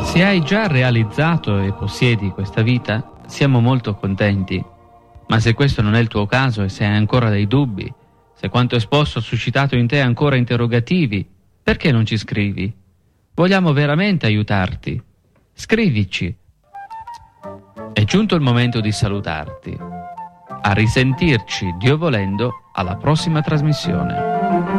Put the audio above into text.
Se hai già realizzato e possiedi questa vita, siamo molto contenti. Ma se questo non è il tuo caso e se hai ancora dei dubbi, se quanto esposto ha suscitato in te ancora interrogativi, perché non ci scrivi? Vogliamo veramente aiutarti. Scrivici. È giunto il momento di salutarti. A risentirci, Dio volendo, alla prossima trasmissione.